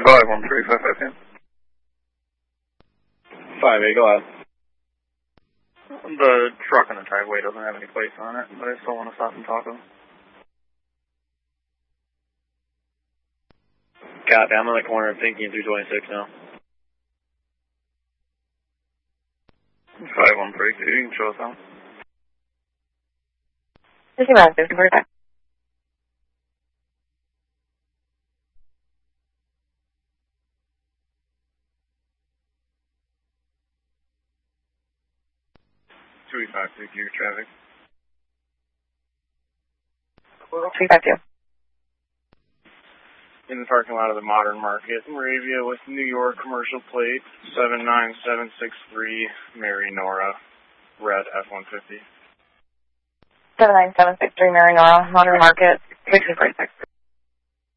513, 5 5-8, go ahead. The truck in the driveway doesn't have any plates on it, but I still want to stop and talk to him. Copy, I'm on the corner of Pinky and 326 now. 513, you can show us out. This is around 50%. Your traffic. 352. In the parking lot of the Modern Market, Moravia with New York commercial plate 79763, Mary Nora, red F-150. 79763 Mary Nora, Modern Market, 1646.